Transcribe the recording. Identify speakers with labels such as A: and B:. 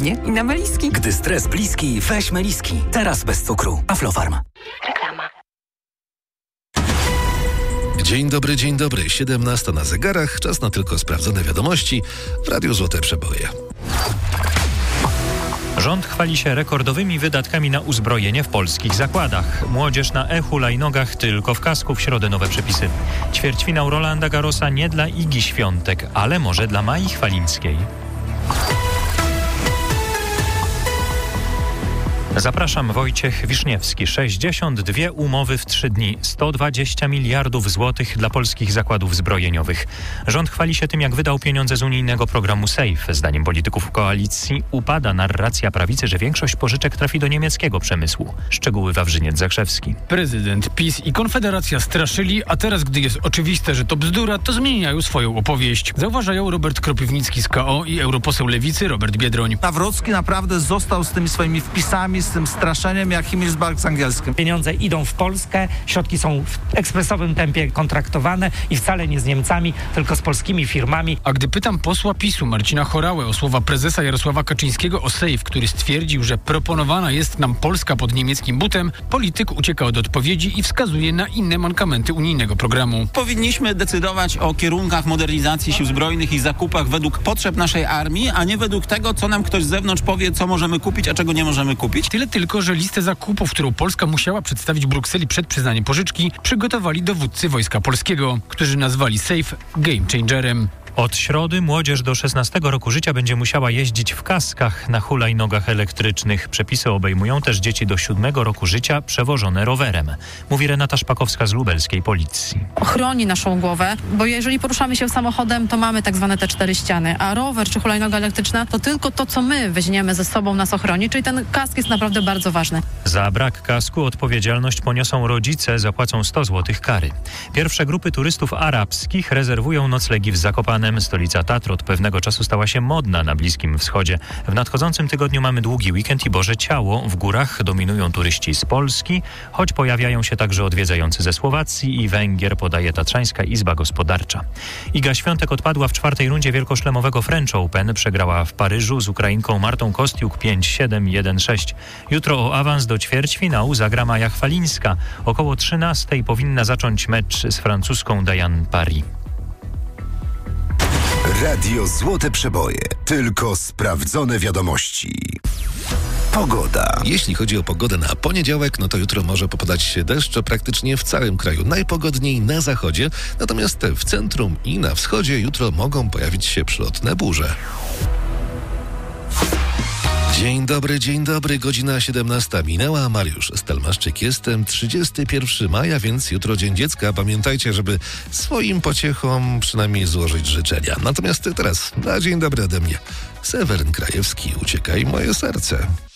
A: mnie i na meliski.
B: Gdy stres bliski, weź meliski. Teraz bez cukru. Aflofarm.
A: Reklama.
C: Dzień dobry. 17 na zegarach. Czas na tylko sprawdzone wiadomości w Radiu Złote Przeboje.
D: Rząd chwali się rekordowymi wydatkami na uzbrojenie w polskich zakładach. Młodzież na hulajnogach tylko w kasku. W środę nowe przepisy. Ćwierćfinał Rolanda Garrosa nie dla Igi Świątek, ale może dla Mai Chwalińskiej. Zapraszam, Wojciech Wiszniewski. 62 umowy w 3 dni. 120 miliardów złotych dla polskich zakładów zbrojeniowych. Rząd chwali się tym, jak wydał pieniądze z unijnego programu SAFE. Zdaniem polityków koalicji upada narracja prawicy, że większość pożyczek trafi do niemieckiego przemysłu. Szczegóły Wawrzyniec Zakrzewski.
E: Prezydent, PiS i Konfederacja straszyli, a teraz, gdy jest oczywiste, że to bzdura, to zmieniają swoją opowieść. Zauważają Robert Kropiwnicki z KO i europoseł Lewicy Robert Biedroń.
F: Nawrocki naprawdę został z tymi swoimi wpisami, z tym straszeniem jak Himmelsberg z angielskim.
G: Pieniądze idą w Polskę, środki są w ekspresowym tempie kontraktowane i wcale nie z Niemcami, tylko z polskimi firmami.
E: A gdy pytam posła PiS-u Marcina Horałę o słowa prezesa Jarosława Kaczyńskiego o SAFE, który stwierdził, że proponowana jest nam Polska pod niemieckim butem, polityk ucieka od odpowiedzi i wskazuje na inne mankamenty unijnego programu.
H: Powinniśmy decydować o kierunkach modernizacji sił zbrojnych i zakupach według potrzeb naszej armii, a nie według tego, co nam ktoś z zewnątrz powie, co możemy kupić, a czego nie możemy kupić.
E: Tyle tylko, że listę zakupów, którą Polska musiała przedstawić Brukseli przed przyznaniem pożyczki, przygotowali dowódcy Wojska Polskiego, którzy nazwali SAFE game changerem.
D: Od środy młodzież do 16 roku życia będzie musiała jeździć w kaskach na hulajnogach elektrycznych. Przepisy obejmują też dzieci do 7 roku życia przewożone rowerem. Mówi Renata Szpakowska z lubelskiej policji.
I: Chroni naszą głowę, bo jeżeli poruszamy się samochodem, to mamy tak zwane te 4 ściany, a rower czy hulajnoga elektryczna to tylko to, co my weźmiemy ze sobą, nas ochroni, czyli ten kask jest naprawdę bardzo ważny.
D: Za brak kasku odpowiedzialność poniosą rodzice, zapłacą 100 zł kary. Pierwsze grupy turystów arabskich rezerwują noclegi w Zakopanem. Stolica Tatr od pewnego czasu stała się modna na Bliskim Wschodzie. W nadchodzącym tygodniu mamy długi weekend i Boże Ciało. W górach dominują turyści z Polski, choć pojawiają się także odwiedzający ze Słowacji i Węgier, podaje Tatrzańska Izba Gospodarcza. Iga Świątek odpadła w 4. rundzie wielkoszlemowego French Open. Przegrała w Paryżu z Ukrainką Martą Kostiuk 5-7, 1-6. Jutro o awans do ćwierćfinału zagra Maja Chwalińska. Około 13:00 powinna zacząć mecz z francuską Diane Paris.
J: Radio Złote Przeboje. Tylko sprawdzone wiadomości. Pogoda.
C: Jeśli chodzi o pogodę na poniedziałek, no to jutro może popadać się deszcz praktycznie w całym kraju. Najpogodniej na zachodzie, natomiast w centrum i na wschodzie jutro mogą pojawić się przelotne burze. Dzień dobry, godzina 17 minęła. Mariusz Stelmaszczyk jestem. 31 maja, więc jutro Dzień Dziecka. Pamiętajcie, żeby swoim pociechom przynajmniej złożyć życzenia. Natomiast teraz na dzień dobry ode mnie Seweryn Krajewski. Uciekaj moje serce.